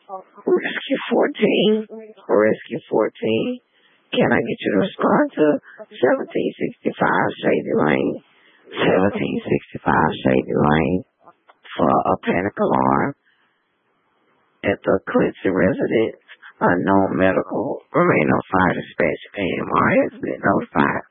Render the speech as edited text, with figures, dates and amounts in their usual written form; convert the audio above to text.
Rescue 14, Rescue 14. Can I get you to respond to 1765 Shady Lane, 1765 Shady Lane for a panic alarm at the Quincy residence? Unknown medical remain on fire dispatch. AMR has been notified.